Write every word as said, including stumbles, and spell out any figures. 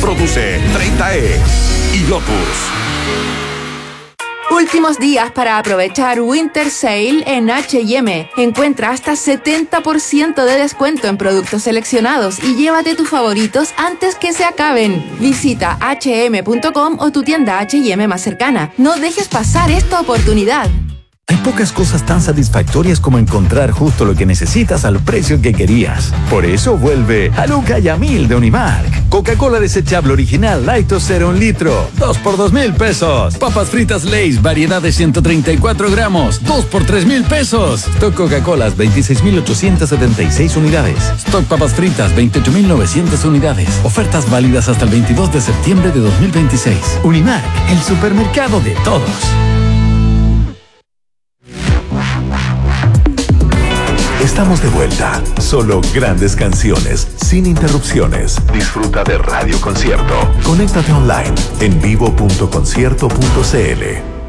Produce treinta E y Lotus. Últimos días para aprovechar Winter Sale en H y M. Encuentra hasta setenta por ciento de descuento en productos seleccionados y llévate tus favoritos antes que se acaben. Visita hache eme punto com o tu tienda H y M más cercana. No dejes pasar esta oportunidad. Hay pocas cosas tan satisfactorias como encontrar justo lo que necesitas al precio que querías. Por eso vuelve Haluca Yamil de Unimark. Coca-Cola desechable original Light o Cero un litro, dos por dos mil pesos. Papas fritas Lay's, variedad de ciento treinta y cuatro gramos, dos por tres mil pesos. Stock Coca-Colas, veintiséis mil ochocientas setenta y seis unidades. Stock papas fritas, veintiocho mil novecientas unidades. Ofertas válidas hasta el veintidós de septiembre de dos mil veintiséis. Unimark, el supermercado de todos. Estamos de vuelta. Solo grandes canciones, sin interrupciones. Disfruta de Radio Concierto. Conéctate online en vivo punto concierto punto c l.